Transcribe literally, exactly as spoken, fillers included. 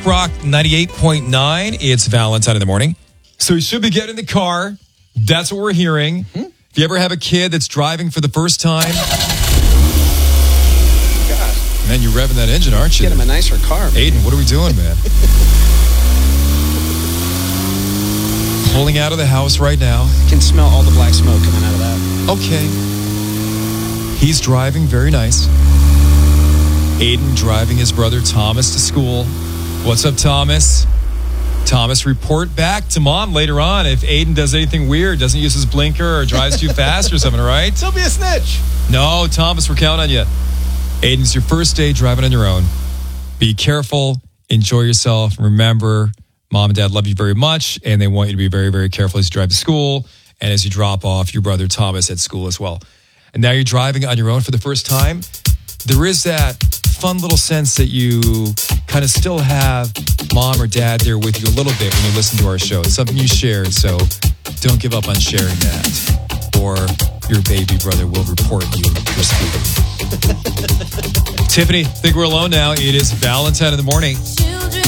Rock ninety-eight point nine. It's Valentine in the morning. So you should be getting in the car. That's what we're hearing. Mm-hmm. If you ever have a kid that's driving for the first time, God. man, you're revving that engine, aren't you? Get him a nicer car. Aiden, what are we doing, man? Pulling out of the house right now. I can smell all the black smoke coming out of that. Okay. He's driving, very nice. Aiden driving his brother Thomas to school. What's up, Thomas? Thomas, report back to mom later on if Aiden does anything weird, doesn't use his blinker or drives too fast or something, right? Don't be a snitch. No, Thomas, we're counting on you. Aiden's your first day driving on your own. Be careful, enjoy yourself, remember, mom and dad love you very much, and they want you to be very, very careful as you drive to school and as you drop off your brother Thomas at school as well. And now you're driving on your own for the first time. There is that fun little sense that you kind of still have mom or dad there with you a little bit when you listen to our show. It's something you shared, so don't give up on sharing that, or your baby brother will report you for speeding. Tiffany, think we're alone now. It is Valentine in the morning.